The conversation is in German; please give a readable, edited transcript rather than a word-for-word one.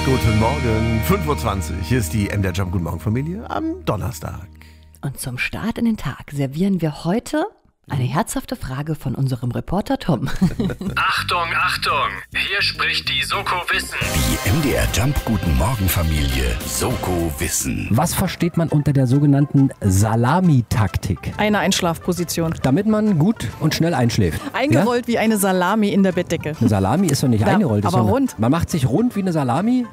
Guten Morgen, 5:20 Uhr. Hier ist die MDR Jump Guten Morgen Familie am Donnerstag. Und zum Start in den Tag servieren wir heute eine herzhafte Frage von unserem Reporter Tom. Achtung, Achtung! Hier spricht die Soko Wissen. Die MDR Jump Guten Morgen Familie Soko Wissen. Was versteht man unter der sogenannten Salami-Taktik? Eine Einschlafposition. Damit man gut und schnell einschläft. Eingerollt wie eine Salami in der Bettdecke. Eine Salami ist doch nicht Ja, eingerollt. Ist aber doch rund. Man macht sich rund wie eine Salami